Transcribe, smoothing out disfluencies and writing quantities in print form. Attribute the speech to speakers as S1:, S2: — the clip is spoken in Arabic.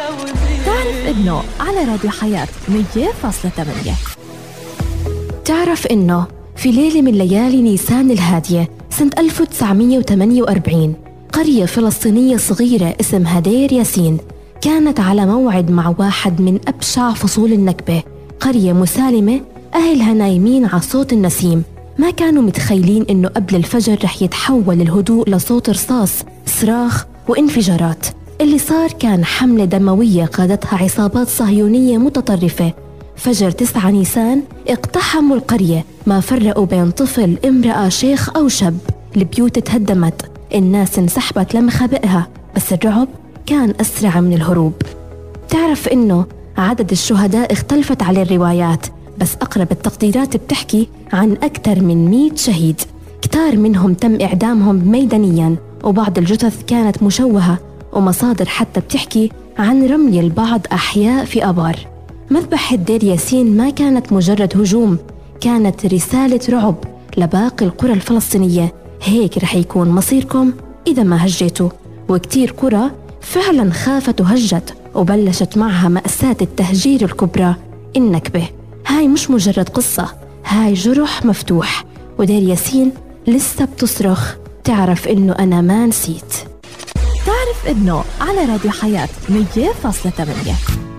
S1: تعرف إنه على راديو حياة 100.8. تعرف إنه في ليلة من ليالي نيسان الهادية سنة 1948 قرية فلسطينية صغيرة اسمها دير ياسين كانت على موعد مع واحد من أبشع فصول النكبة. قرية مسالمة أهلها نايمين على صوت النسيم، ما كانوا متخيلين إنه قبل الفجر رح يتحول الهدوء لصوت رصاص، صراخ وانفجارات. اللي صار كان حملة دموية قادتها عصابات صهيونية متطرفة. فجر 9 نيسان اقتحموا القرية، ما فرقوا بين طفل، امرأة، شيخ أو شاب. البيوت تهدمت، الناس انسحبت لمخابئها، بس الرعب كان أسرع من الهروب. تعرف إنه عدد الشهداء اختلفت على الروايات، بس أقرب التقديرات بتحكي عن أكثر من 100 شهيد. كتار منهم تم إعدامهم ميدانياً، وبعض الجثث كانت مشوهة، ومصادر حتى بتحكي عن رمي البعض أحياء في آبار. مذبحة دير ياسين ما كانت مجرد هجوم، كانت رسالة رعب لباقي القرى الفلسطينية. هيك رح يكون مصيركم إذا ما هجيتوا. وكتير قرى فعلا خافت وهجت، وبلشت معها مأساة التهجير الكبرى، النكبة. هاي مش مجرد قصة، هاي جرح مفتوح، ودير ياسين لسه بتصرخ. تعرف إنه أنا ما نسيت. تعرف إنه على راديو حياة 100.8.